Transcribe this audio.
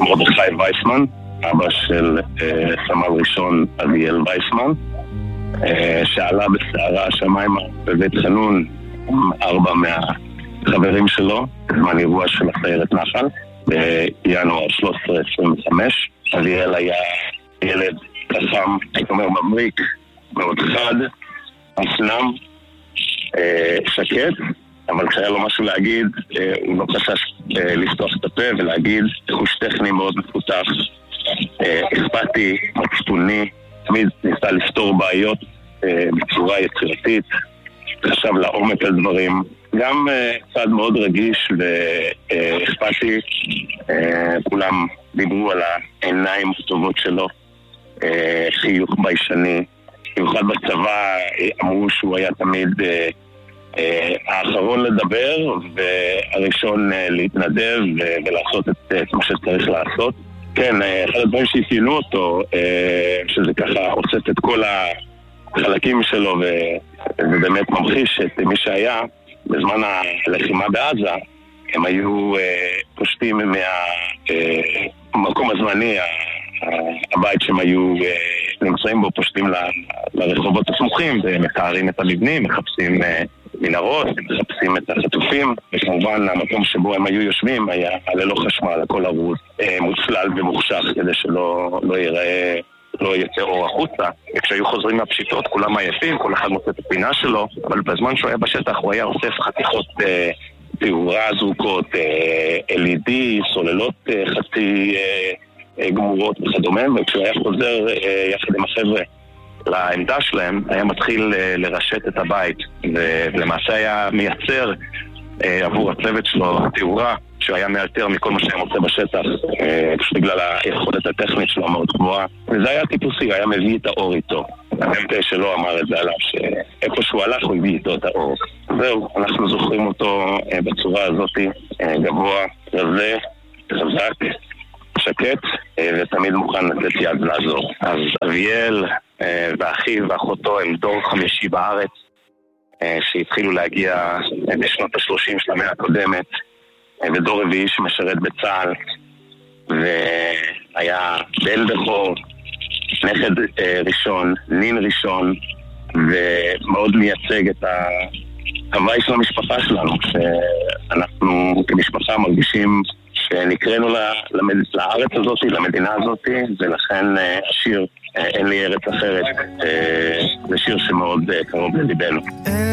מרדכי וייסמן, אבא של סמל ראשון אביאל וייסמן, שעלה בסערה השמיימה בבית חנון עם 4 מהחברים שלו, בזמן אירוע של הסיירת נחל, בינואר 1325. אביאל היה ילד חכם, הייתי אומר מבריק, מאוד חד, מפנם, שקט, אבל כשהיה לו משהו להגיד, הוא לא חשש לפתוח את הפה ולהגיד, חוש טכני מאוד מפותח, אכפתי, מצפוני, תמיד ניסה לפתור בעיות בצורה יצירתית, חשב לעומק על דברים, גם צד מאוד רגיש ואכפתי, כולם דיברו על העיניים הטובות שלו, חיוך ביישני, במיוחד בצבא אמרו שהוא היה תמיד האחרון לדבר והראשון להתנדב ולעשות את מה שצריך לעשות. כן, אחד הדברים שהפעילו אותו, שזה ככה עושה את כל החלקים שלו ובאמת ממחיש את מי שהיה בזמן הלחימה בעזה, הם היו פושטים מהמקום הזמני, הבית שהם היו נמצאים בו, פושטים לרחובות הסמוכים ומתארים את המבנים, מחפשים מנהרות, מחפשים את החטופים, וכמובן המקום שבו הם היו יושבים היה ללא חשמל, הכל ערוץ מוצלל ומוחשך כדי שלא ייראה, לא יצא אור החוצה. כשהיו חוזרים מהפשיטות כולם עייפים, כל אחד מוצא את הפינה שלו, אבל בזמן שהוא היה בשטח הוא היה אוסף חתיכות תאורה זרוקות, LED, סוללות חצי גמורות וכדומה, וכשהוא היה חוזר יחד עם החבר'ה לעמדה שלהם, היה מתחיל לרשת את הבית, ולמעשה היה מייצר עבור הצוות שלו תאורה שהוא היה מאלתר מכל מה שהיה מוצא בשטח, פשוט בגלל היכולת הטכנית שלו מאוד גבוהה, וזה היה טיפוסי, הוא היה מביא את האור איתו. המ"פ שלו אמר את זה עליו, שאיפה שהוא הלך הוא הביא איתו את האור. זהו, אנחנו זוכרים אותו בצורה הזאת, גבוה, רזה, חזק, שקט, ותמיד מוכן לתת יד לעזור. אז אביאל ואחיו ואחותו הם דור 5 בארץ, שהתחילו להגיע בשנות ה-30 של המאה הקודמת, ודור 4 שמשרת בצה"ל, והיה בן בכור, נכד ראשון, נין ראשון, ומאוד מייצג את ההוואי של המשפחה שלנו, שאנחנו כמשפחה מרגישים שנקראנו לארץ הזאת, למדינה הזאת, ולכן השיר אין לי ארץ אחרת, זה שיר שמאוד קרוב לליבנו.